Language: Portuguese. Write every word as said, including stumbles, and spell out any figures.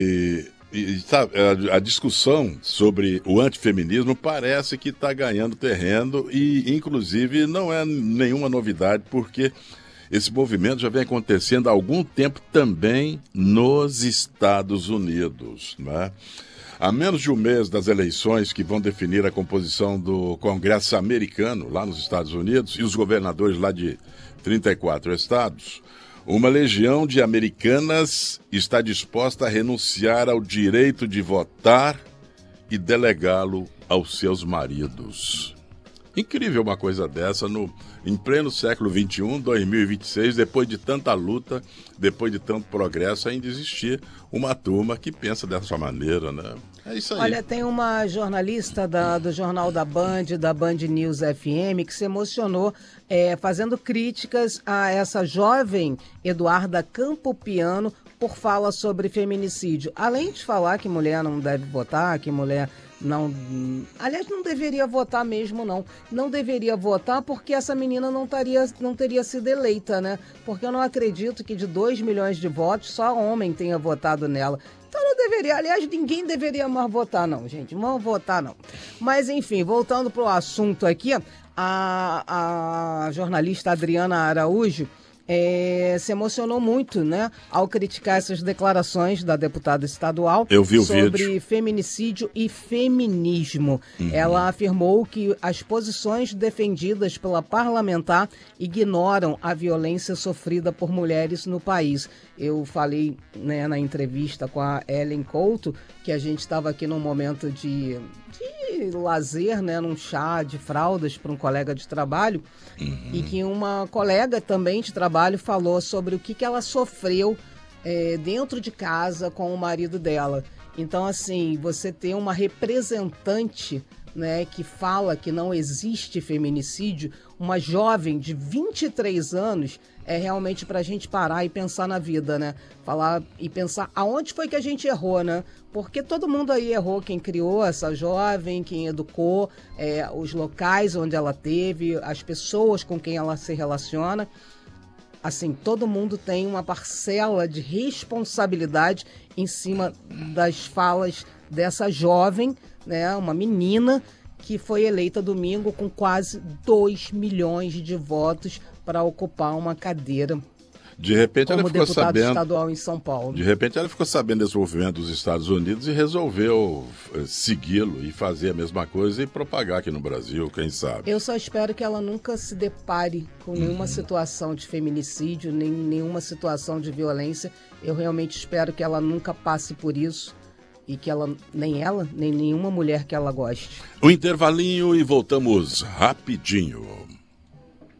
E, e sabe, a, a discussão sobre o antifeminismo parece que está ganhando terreno e, inclusive, não é nenhuma novidade, porque esse movimento já vem acontecendo há algum tempo também nos Estados Unidos, né? Há menos de um mês das eleições que vão definir a composição do Congresso americano, lá nos Estados Unidos, e os governadores lá de trinta e quatro estados, uma legião de americanas está disposta a renunciar ao direito de votar e delegá-lo aos seus maridos. Incrível uma coisa dessa no, em pleno século vinte e um, dois mil e vinte e seis, depois de tanta luta, depois de tanto progresso, ainda existir uma turma que pensa dessa maneira, né? É isso aí. Olha, tem uma jornalista da, do Jornal da Band, da Band News F M, que se emocionou é, fazendo críticas a essa jovem Eduarda Campopiano por fala sobre feminicídio. Além de falar que mulher não deve votar, que mulher não... Aliás, não deveria votar mesmo, não. Não deveria votar porque essa menina não, taria, não teria sido eleita, né? Porque eu não acredito que de dois milhões de votos só homem tenha votado nela. Então não deveria, aliás, ninguém deveria mais votar, não, gente. Não votar, não. Mas, enfim, voltando para o assunto aqui, a, a jornalista Adriana Araújo É, se emocionou muito, né, ao criticar essas declarações da deputada estadual Eu vi o sobre vídeo. feminicídio e feminismo. Uhum. Ela afirmou que as posições defendidas pela parlamentar ignoram a violência sofrida por mulheres no país. Eu falei, né, na entrevista com a Ellen Couto que a gente estava aqui num momento de... de lazer, né, num chá de fraldas para um colega de trabalho, uhum. e que uma colega também de trabalho falou sobre o que, que ela sofreu é, dentro de casa com o marido dela. Então, assim, você ter uma representante, né, que fala que não existe feminicídio, uma jovem de vinte e três anos, é realmente para a gente parar e pensar na vida, né? Falar e pensar aonde foi que a gente errou, né? Porque todo mundo aí errou, quem criou essa jovem, quem educou, é, os locais onde ela teve, as pessoas com quem ela se relaciona. Assim, todo mundo tem uma parcela de responsabilidade em cima das falas dessa jovem, né? Uma menina que foi eleita domingo com quase dois milhões de votos para ocupar uma cadeira de repente como ela ficou deputada sabendo, estadual em São Paulo. De repente ela ficou sabendo desse movimento dos Estados Unidos e resolveu segui-lo e fazer a mesma coisa e propagar aqui no Brasil, quem sabe. Eu só espero que ela nunca se depare com nenhuma uhum. situação de feminicídio, nem nenhuma situação de violência. Eu realmente espero que ela nunca passe por isso. E que ela, nem ela, nem nenhuma mulher que ela goste. Um intervalinho e voltamos rapidinho.